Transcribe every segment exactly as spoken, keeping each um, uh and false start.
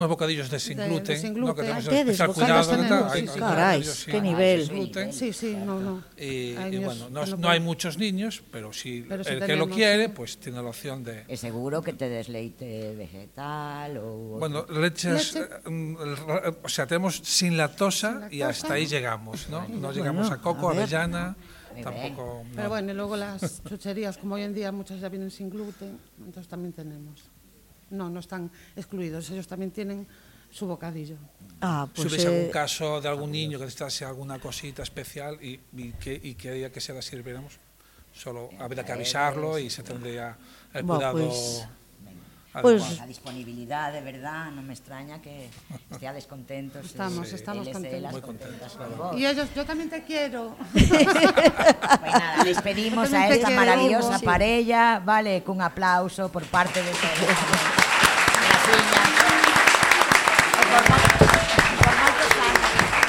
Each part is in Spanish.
Unos bocadillos de sin De- de gluten, sin ¿no? Que gluten. tenemos Ah, que tedes especial bocadillos cuidado. tenemos, ¿no? sí, Hay- sí. hay Carai, bocadillos sin- qué nivel. sin gluten. Sí, sí, no, no. Y, Hay y unos bueno, no, que no no hay pueden. muchos niños, pero si Pero sí el que lo tenemos, quiere, sí. pues tiene la opción de... É seguro que tedes leite vegetal ou... Bueno, leches, Leche. eh, mm, el ra- o sea, tenemos sin lactosa Sin y hasta lactosa. ahí llegamos, ¿no? No llegamos Bueno, a coco, a ver. avellana, Muy tampoco... Pero no. bueno, y luego las chucherías, como hoy en día muchas ya vienen sin gluten, entonces también tenemos. No, no están excluidos, ellos también tienen su bocadillo. Ah, Si pues hubiese algún eh, caso de algún niño que necesitase alguna cosita especial y, y que, y quería que se la sirviéramos, solo habría que avisarlo y se tendría el Bueno, cuidado pues- adecuado. pues- A disponibilidade, verdad, non me extraña que esteades contentos. Estamos, eh, estamos eles e contentos. elas Muy contentas contentos, con vos. Y ellos, yo también te quiero. Pues nada, despedimos a Totalmente esta que maravillosa hubo. parella, vale, cun aplauso por parte de todos. Graciña. E por mo- por moitos anos.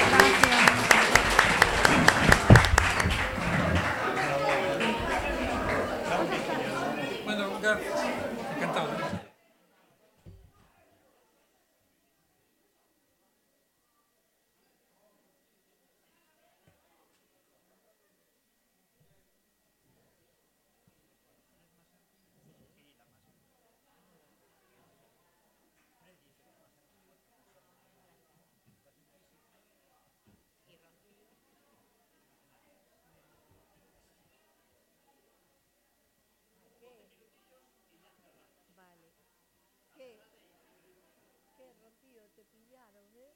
Bueno, gracias. Encantado. Vale. ¿Qué? ¿Qué, Rocío? ¿Te pillaron, eh?